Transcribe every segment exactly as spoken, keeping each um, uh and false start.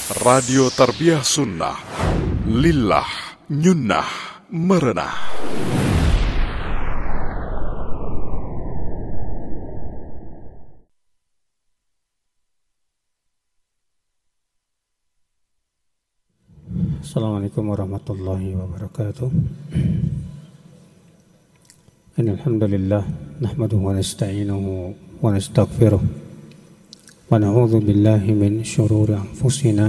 Radio Tarbiyah Sunnah, Lillah Nyunnah Merenah. Assalamualaikum warahmatullahi wabarakatuh. Innal hamdalillah nahmaduhu wa nasta'inuhu wa nastaghfiruh wa na'udzu billahi min shururi anfusina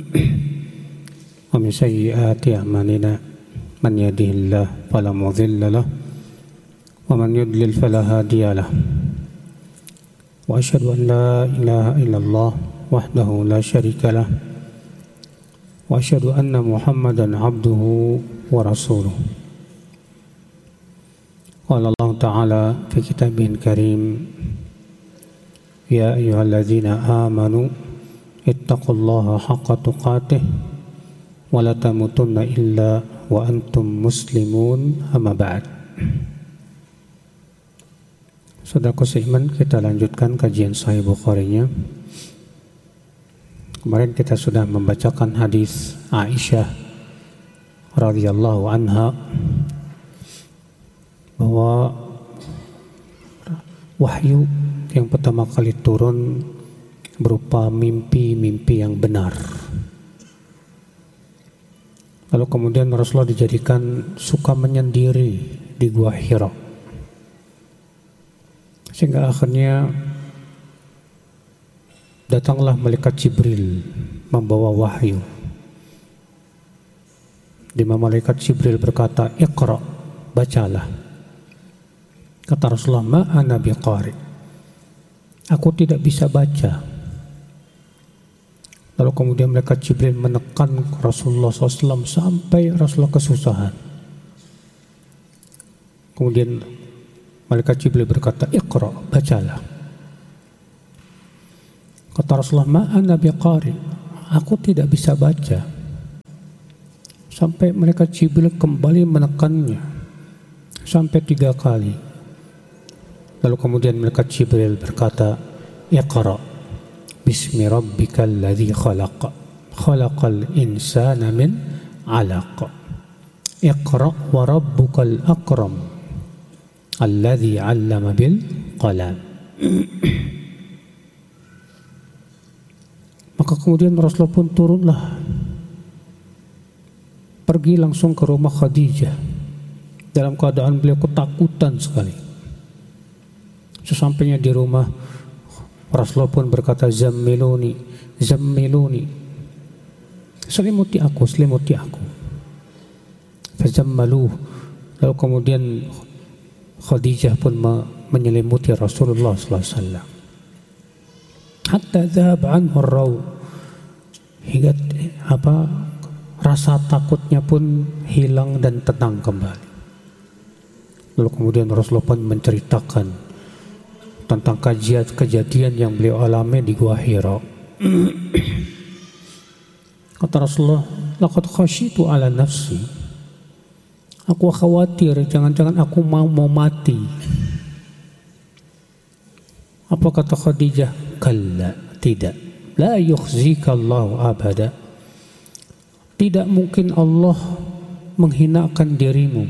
wa min sayyiati a'malina. Man yahdihillahu fala mudilla lahu wa man yudlil fala hadiya lahu. Wa asyhadu an la ilaha illallah wahdahu la syarika lahu wa asyhadu anna Muhammadan abduhu wa rasuluh. Qala Allah Ta'ala fi kitabihil karim, ya ayyuhalladzina amanu ittaqullaha haqqa tuqatih wa la tamutunna illa wa antum muslimun, amma ba'd. Saudaraku seiman, kita lanjutkan kajian Sahih Bukhari-nya. Kemarin kita sudah membacakan hadis Aisyah radhiyallahu anha bahwa wahyu yang pertama kali turun berupa mimpi-mimpi yang benar. Lalu kemudian Rasulullah dijadikan suka menyendiri di Gua Hira, sehingga akhirnya datanglah malaikat Jibril membawa wahyu. Di mana malaikat Jibril berkata, "Iqra", bacalah. Kata Rasulullah, "Ma ana biqari", aku tidak bisa baca. Lalu kemudian malaikat Jibril menekan Rasulullah shallallahu alaihi wasallam sampai Rasulullah kesusahan. Kemudian malaikat Jibril berkata, "Iqra", bacalah. Kata Rasulullah, "Ma ana biqari", aku tidak bisa baca. Sampai malaikat Jibril kembali menekannya sampai tiga kali. Lalu kemudian malaikat Jibril berkata, "Iqra bismi rabbikal ladzi khalaq, khalaqal insana min 'alaq. Iqra wa rabbukal akram, alladzi 'allama bil qalam." Maka kemudian Rasulullah pun turunlah, pergi langsung ke rumah Khadijah dalam keadaan beliau ketakutan sekali. Sesampainya di rumah, Rasulullah pun berkata, "Zammiluni, zammiluni", selimuti aku, selimuti aku. Fazammaluh. Lalu kemudian Khadijah pun menyelimuti Rasulullah sallallahu alaihi wasallam. Hatta dhahab anhu ar-raw, hingga apa rasa takutnya pun hilang dan tenang kembali. Lalu kemudian Rasulullah pun menceritakan tentang kajian kejadian yang beliau alami di Gua Hira. Kata Rasulullah, "Laqad khasyitu ala nafsi", aku khawatir jangan-jangan aku mau mau mati. Apa kata Khadijah? "Kalla", tidak. "La yukhzika Allahu abada", tidak mungkin Allah menghinakan dirimu.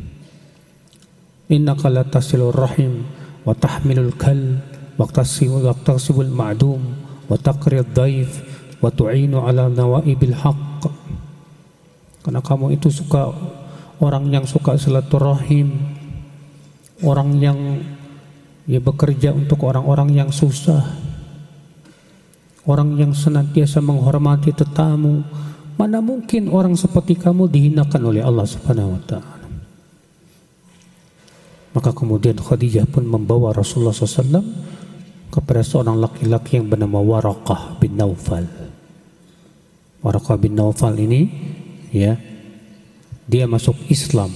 "Innaka latasilur rahim wa tahmilul kal wa taqsimul wa taqsibul ma'dum wa taqrid dhaif wa tu'inu ala nawaibil haqq", karena kamu itu suka orang yang suka silaturahim, orang yang ya bekerja untuk orang-orang yang susah, orang yang senantiasa menghormati tetamu. Mana mungkin orang seperti kamu dihinakan oleh Allah Subhanahu wa ta'ala. Maka kemudian Khadijah pun membawa Rasulullah shallallahu alaihi wasallam kepada seorang laki-laki yang bernama Waraqah bin Naufal. Waraqah bin Naufal ini, ya, dia masuk Islam,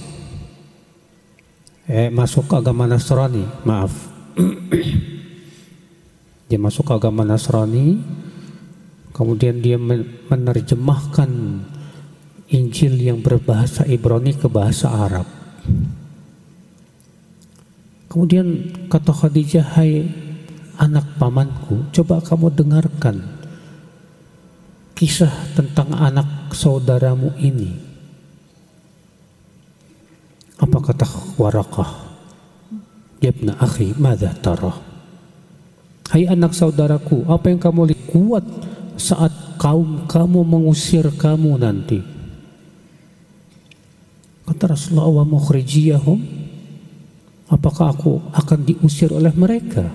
eh, masuk agama Nasrani, maaf. Dia masuk agama Nasrani, kemudian dia menerjemahkan Injil yang berbahasa Ibrani ke bahasa Arab. Kemudian kata Khadijah, "Hai anak pamanku, coba kamu dengarkan kisah tentang anak saudaramu ini. Apa kata Waraqah? Yabna akhi, madza tara? Hai anak saudaraku, apa yang kamu lihat kuat saat kaum kamu mengusir kamu nanti? Kata Rasulullah, wa mukhrijiyahum, apakah aku akan diusir oleh mereka?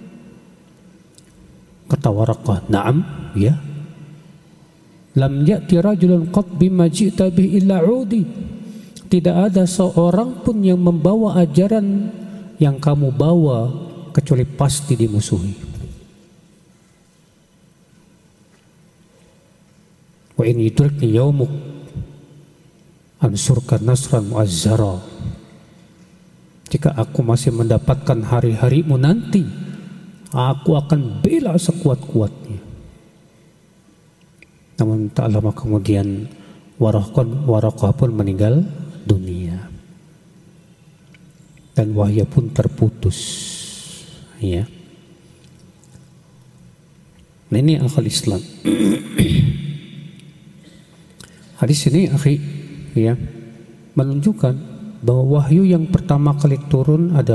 Kata Waraqah, na'am, ya. Lam ya'ti rajulun qad bima ji'ta bih illa 'udi. Tidak ada seorang pun yang membawa ajaran yang kamu bawa kecuali pasti dimusuhi. Wa in yudrikni yaumuk ansurka nasran mu'azzara. Jika aku masih mendapatkan hari-harimu nanti, aku akan bela sekuat-kuatnya. Namun tak lama kemudian Waraqah, Waraqah pun meninggal dunia dan wahyu pun terputus. Ya. Nah, ini akal Islam. Hadis ini, akhi, ya, menunjukkan bahwa wahyu yang pertama kali turun adalah